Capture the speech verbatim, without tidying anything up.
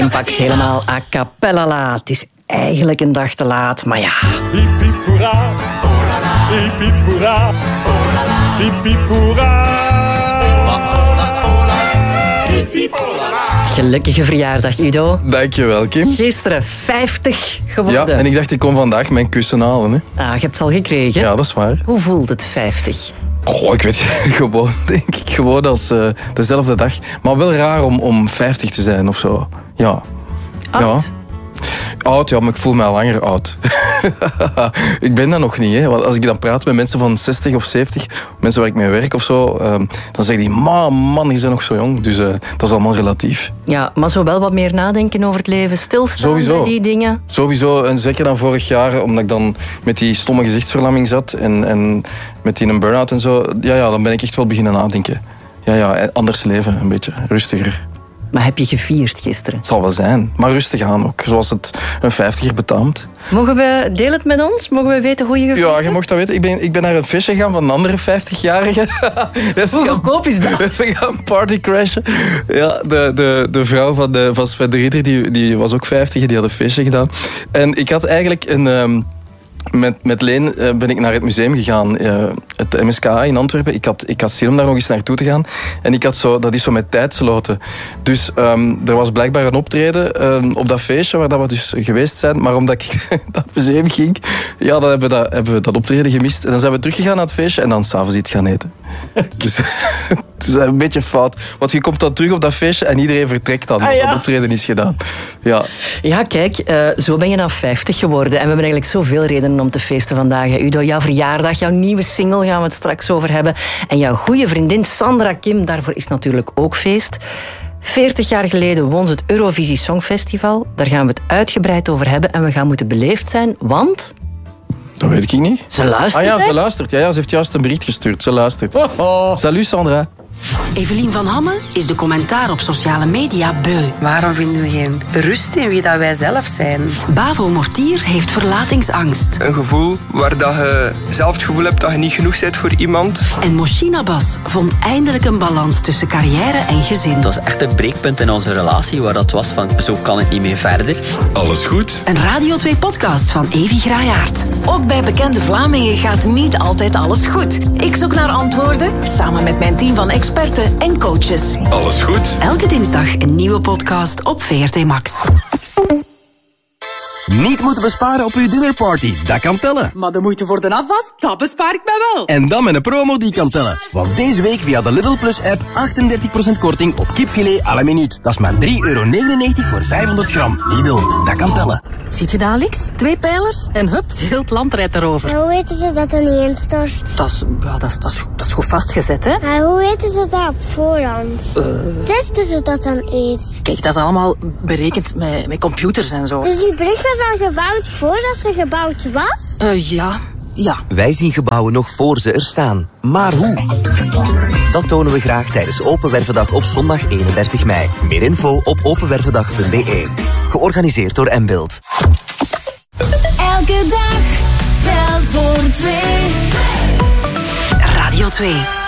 Pakt helemaal a cappella laat. Het is eigenlijk een dag te laat, maar ja. Hippie-poera, oh la la. Hippie-poera, oh la la. Hippie-poera, oh la oh la. Hippie-poera. Gelukkige verjaardag, Udo. Dankjewel, Kim. Gisteren vijftig geworden. Ja, en ik dacht, ik kom vandaag mijn kussen halen. Hè. Ah, je hebt het al gekregen. Ja, dat is waar. Hoe voelt het vijftig? Goh, ik weet gewoon, denk ik, gewoon als uh, dezelfde dag. Maar wel raar om, om vijftig te zijn of zo. Ja. Oud? Ja. Oud, ja, maar ik voel me al langer oud. Ik ben dat nog niet, hè. Want als ik dan praat met mensen van zestig of zeventig, mensen waar ik mee werk of zo, um, dan zeggen die, man, man, je bent nog zo jong. Dus uh, dat is allemaal relatief. Ja, maar zo wel wat meer nadenken over het leven, stilstaan Sowieso. bij die dingen. Sowieso, en zeker dan vorig jaar, omdat ik dan met die stomme gezichtsverlamming zat en, en met die een burn-out en zo, ja, ja, dan ben ik echt wel beginnen nadenken. Ja, ja, anders leven, een beetje rustiger. Maar heb je gevierd gisteren? Het zal wel zijn, maar rustig aan ook, zoals het een vijftiger betaamt. Mogen we, deel het met ons? Mogen we weten hoe je gevierd hebt? Ja, je mocht dat weten. Ik ben, ik ben naar een feestje gegaan van een andere vijftigjarige. Hoe goedkoop is dat? We gaan partycrashen. Ja, de, de, de vrouw van, de, van Sven de Ridder, die, die was ook vijftig, die had een feestje gedaan. En ik had eigenlijk een... Um, Met, met Leen uh, ben ik naar het museum gegaan, uh, het M S K A in Antwerpen. Ik had, ik had zin om daar nog eens naartoe te gaan. En ik had zo, dat is zo met tijdsloten. Dus um, er was blijkbaar een optreden um, op dat feestje waar dat we dus geweest zijn. Maar omdat ik naar het museum ging, ja, dan hebben we, dat, hebben we dat optreden gemist. En dan zijn we teruggegaan naar het feestje en dan s'avonds iets gaan eten. Dus het is een beetje fout. Want je komt dan terug op dat feestje en iedereen vertrekt dan. Ah, ja. Dat optreden is gedaan. Ja, ja kijk, uh, zo ben je nou vijftig geworden. En we hebben eigenlijk zoveel redenen om te feesten vandaag. Hè. Udo, jouw verjaardag, jouw nieuwe single gaan we het straks over hebben. En jouw goede vriendin Sandra Kim, daarvoor is natuurlijk ook feest. veertig jaar geleden won ze het Eurovisie Songfestival. Daar gaan we het uitgebreid over hebben. En we gaan moeten beleefd zijn, want... dat weet ik niet. Ze luistert, Ah ja, hè? ze luistert. Ja, ja, ze heeft juist een bericht gestuurd. Ze luistert. Oh, oh. Salut Sandra. Evelien van Hamme is de commentaar op sociale media beu. Waarom vinden we geen rust in wie dat wij zelf zijn? Bavo Mortier heeft verlatingsangst. Een gevoel waar dat je zelf het gevoel hebt dat je niet genoeg bent voor iemand. En Moshina Bas vond eindelijk een balans tussen carrière en gezin. Het was echt een breekpunt in onze relatie waar dat was van zo kan het niet meer verder. Alles goed? Een Radio twee podcast van Evi Graayaert. Ook bij bekende Vlamingen gaat niet altijd alles goed. Ik zoek naar antwoorden samen met mijn team van experten en coaches. Alles goed? Elke dinsdag een nieuwe podcast op V R T Max. Niet moeten besparen op uw dinnerparty, dat kan tellen. Maar de moeite voor de afwas, dat bespaar ik mij wel. En dan met een promo die kan tellen. Want deze week via de Lidl Plus app achtendertig procent korting op kipfilet à la minuut. Dat is maar drie euro negenennegentig voor vijfhonderd gram. Lidl, dat kan tellen. Ziet je daar, Alex? Twee pijlers en hup, heel het land rijdt erover. En hoe weten ze dat er niet instort? Dat is, ja, dat is, dat is, dat is goed vastgezet, hè? En hoe weten ze dat op voorhand? Uh... Testen ze dat dan eens? Kijk, dat is allemaal berekend met, met computers en zo. Dus die brug was al gebouwd voordat ze gebouwd was? Uh, ja, ja. Wij zien gebouwen nog voor ze er staan. Maar hoe? Dat tonen we graag tijdens Open Wervendag op zondag eenendertig mei. Meer info op openwervendag punt b e. Georganiseerd door Mbuild. Elke dag telt voor twee. Radio twee.